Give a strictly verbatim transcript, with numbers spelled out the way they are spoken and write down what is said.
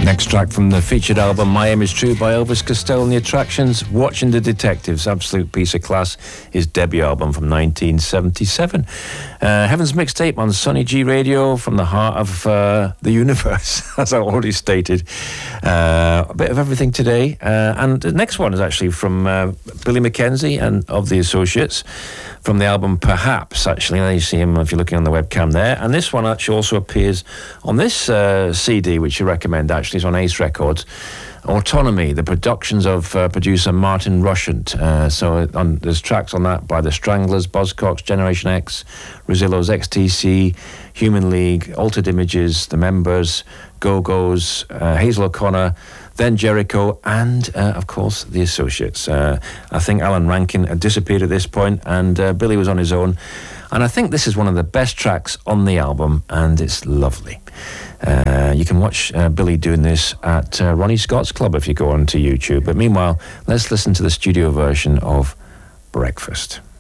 Next track from the featured album My Aim Is True by Elvis Costello and the Attractions, Watching the Detectives, absolute piece of class, his debut album from nineteen seventy-seven. Uh, Heaven's Mixtape on Sonny G Radio from the heart of uh, the universe, as I already stated. Uh, a bit of everything today. Uh, and the next one is actually from uh, Billy Mackenzie and of the Associates, from the album Perhaps, actually. There you see him if you're looking on the webcam there. And this one actually also appears on this uh, C D, which you recommend, actually. It's on Ace Records. Autonomy, the productions of uh, producer Martin Rushent. Uh, so on, there's tracks on that by The Stranglers, Buzzcocks, Generation X, Rosillos, X T C, Human League, Altered Images, The Members, Go-Go's, uh, Hazel O'Connor, Then Jericho, and, uh, of course, The Associates. Uh, I think Alan Rankin had disappeared at this point, and uh, Billy was on his own. And I think this is one of the best tracks on the album, and it's lovely. Uh, you can watch uh, Billy doing this at uh, Ronnie Scott's Club if you go onto YouTube. But meanwhile, let's listen to the studio version of Breakfast.